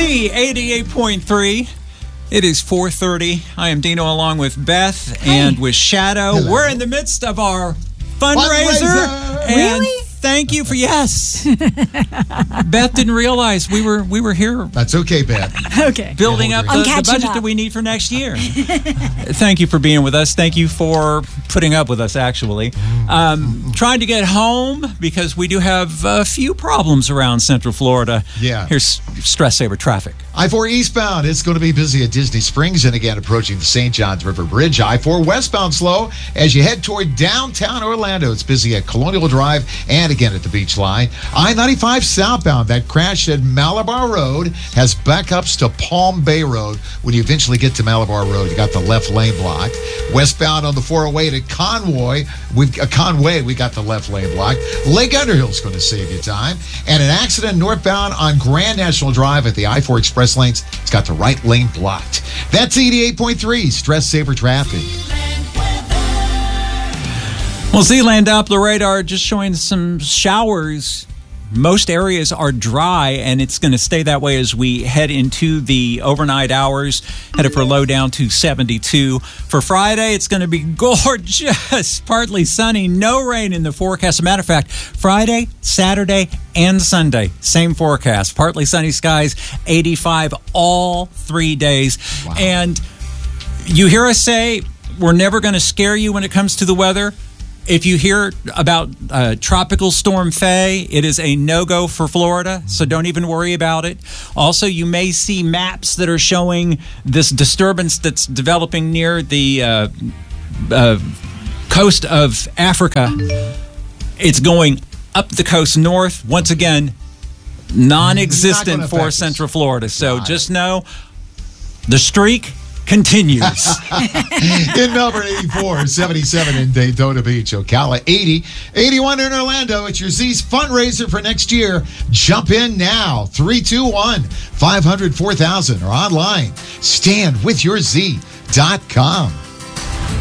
Z88.3. It is 4:30. I am Dino along with Beth and with Shadow. Hello. We're in the midst of our fundraiser. And really? thank you for yes. Beth didn't realize we were here That's okay, Beth. Okay. building up I'm the catching budget up. that we need for next year. Thank you for being with us. Thank you for putting up with us, actually. Trying to get home because we do have a few problems around Central Florida. Yeah. Here's Stress Saver traffic. I-4 eastbound, it's going to be busy at Disney Springs and again approaching the St. Johns River Bridge. I-4 westbound slow as you head toward downtown Orlando. It's busy at Colonial Drive and again at the beach line. I-95 southbound, that crash at Malabar Road has backups to Palm Bay Road. When you eventually get to Malabar Road, you got the left lane blocked. Westbound on the 408 at Conway, we got the left lane blocked. Lake Underhill's going to save you time. And an accident northbound on Grand National Drive at the I-4 Express lanes. It's got the right lane blocked. That's 88.3 Stress Saver traffic. Well, Z-Land Doppler radar just showing some showers. Most areas are dry, and it's going to stay that way as we head into the overnight hours. Headed for a low down to 72. For Friday, it's going to be gorgeous. Partly sunny, no rain in the forecast. As a matter of fact, Friday, Saturday, and Sunday, same forecast. Partly sunny skies, 85 all 3 days. Wow. And you hear us say we're never going to scare you when it comes to the weather. If you hear about Tropical Storm Faye, it is a no-go for Florida, so don't even worry about it. Also, you may see maps that are showing this disturbance that's developing near the coast of Africa. It's going up the coast north. Once again, non-existent Not gonna for affect us. Central Florida. So Got just know the streak continues. In Melbourne, 84, 77 in Daytona Beach. Ocala, 80, 81 in Orlando. It's your Z's fundraiser for next year. Jump in now, 321-500-4000 or online, standwithyourz.com.